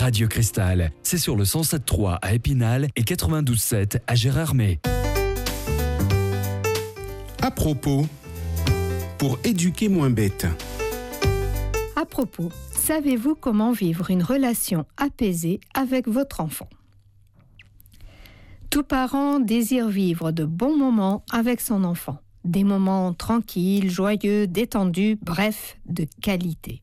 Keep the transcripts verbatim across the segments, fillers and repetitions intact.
Radio Cristal, c'est sur le cent sept virgule trois à Épinal et quatre-vingt-douze virgule sept à Gérardmer. À propos, pour éduquer moins bête. À propos, savez-vous comment vivre une relation apaisée avec votre enfant ? Tout parent désire vivre de bons moments avec son enfant. Des moments tranquilles, joyeux, détendus, bref, de qualité.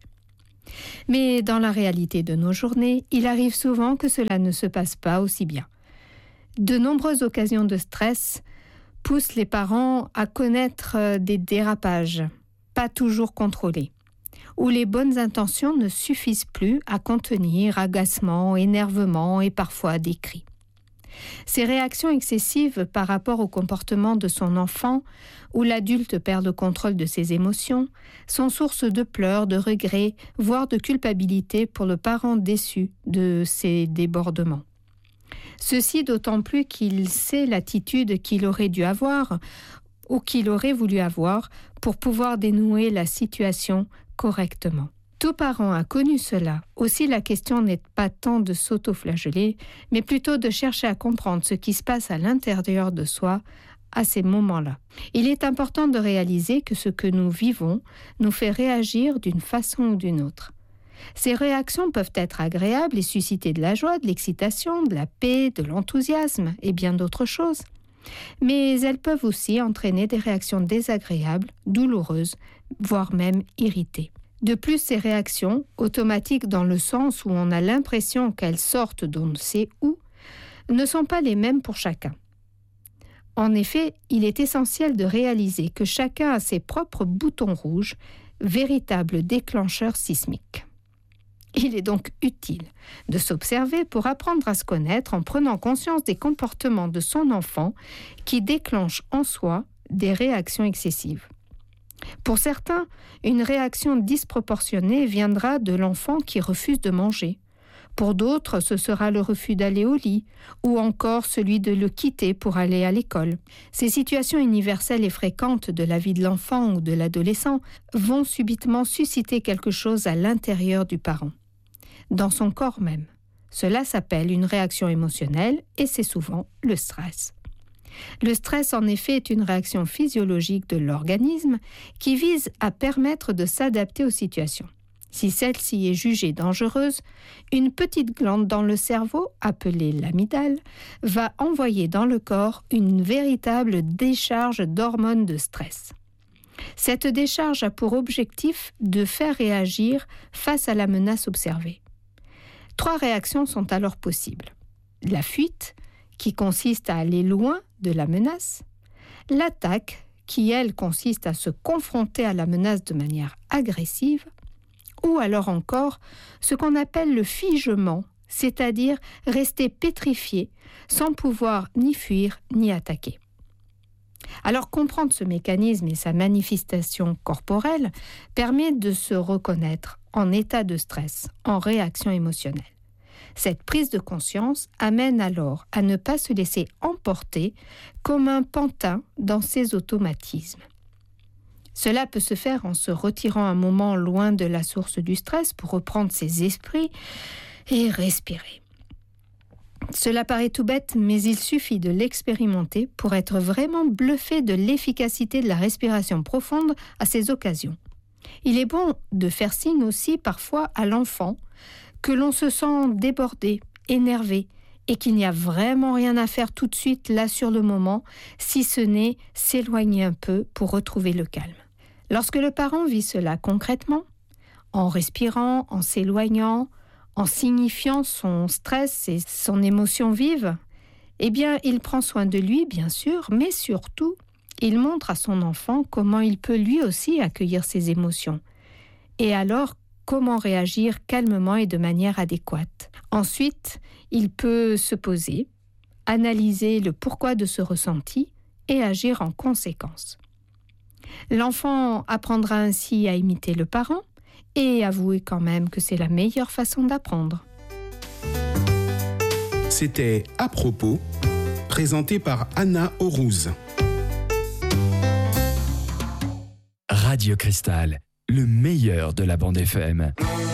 Mais dans la réalité de nos journées, il arrive souvent que cela ne se passe pas aussi bien. De nombreuses occasions de stress poussent les parents à connaître des dérapages, pas toujours contrôlés, où les bonnes intentions ne suffisent plus à contenir agacement, énervement et parfois des cris. Ces réactions excessives par rapport au comportement de son enfant, où l'adulte perd le contrôle de ses émotions, sont source de pleurs, de regrets, voire de culpabilité pour le parent déçu de ces débordements. Ceci d'autant plus qu'il sait l'attitude qu'il aurait dû avoir ou qu'il aurait voulu avoir pour pouvoir dénouer la situation correctement. Tout parent a connu cela. Aussi, la question n'est pas tant de s'auto-flageller, mais plutôt de chercher à comprendre ce qui se passe à l'intérieur de soi à ces moments-là. Il est important de réaliser que ce que nous vivons nous fait réagir d'une façon ou d'une autre. Ces réactions peuvent être agréables et susciter de la joie, de l'excitation, de la paix, de l'enthousiasme et bien d'autres choses. Mais elles peuvent aussi entraîner des réactions désagréables, douloureuses, voire même irritées. De plus, ces réactions, automatiques dans le sens où on a l'impression qu'elles sortent d'on ne sait où, ne sont pas les mêmes pour chacun. En effet, il est essentiel de réaliser que chacun a ses propres boutons rouges, véritables déclencheurs sismiques. Il est donc utile de s'observer pour apprendre à se connaître en prenant conscience des comportements de son enfant qui déclenchent en soi des réactions excessives. Pour certains, une réaction disproportionnée viendra de l'enfant qui refuse de manger. Pour d'autres, ce sera le refus d'aller au lit ou encore celui de le quitter pour aller à l'école. Ces situations universelles et fréquentes de la vie de l'enfant ou de l'adolescent vont subitement susciter quelque chose à l'intérieur du parent, dans son corps même. Cela s'appelle une réaction émotionnelle et c'est souvent le stress. Le stress, en effet, est une réaction physiologique de l'organisme qui vise à permettre de s'adapter aux situations. Si celle-ci est jugée dangereuse, une petite glande dans le cerveau, appelée l'amygdale, va envoyer dans le corps une véritable décharge d'hormones de stress. Cette décharge a pour objectif de faire réagir face à la menace observée. Trois réactions sont alors possibles. La fuite, qui consiste à aller loin de la menace, l'attaque, qui elle consiste à se confronter à la menace de manière agressive, ou alors encore ce qu'on appelle le figement, c'est-à-dire rester pétrifié sans pouvoir ni fuir ni attaquer. Alors comprendre ce mécanisme et sa manifestation corporelle permet de se reconnaître en état de stress, en réaction émotionnelle. Cette prise de conscience amène alors à ne pas se laisser emporter comme un pantin dans ses automatismes. Cela peut se faire en se retirant un moment loin de la source du stress pour reprendre ses esprits et respirer. Cela paraît tout bête, mais il suffit de l'expérimenter pour être vraiment bluffé de l'efficacité de la respiration profonde à ces occasions. Il est bon de faire signe aussi parfois à l'enfant que l'on se sent débordé, énervé, et qu'il n'y a vraiment rien à faire tout de suite là sur le moment, si ce n'est s'éloigner un peu pour retrouver le calme. Lorsque le parent vit cela concrètement, en respirant, en s'éloignant, en signifiant son stress et son émotion vive, eh bien, il prend soin de lui, bien sûr, mais surtout, il montre à son enfant comment il peut lui aussi accueillir ses émotions. Et alors, comment réagir calmement et de manière adéquate. Ensuite, il peut se poser, analyser le pourquoi de ce ressenti et agir en conséquence. L'enfant apprendra ainsi à imiter le parent et avouer quand même que c'est la meilleure façon d'apprendre. C'était À propos, présenté par Anna Aurouz. Radio Cristal, le meilleur de la bande F M.